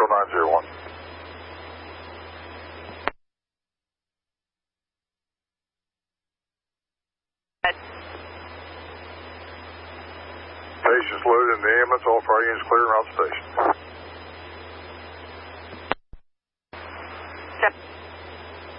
4901. Patients loaded in the ambulance, all fire units clear around the station.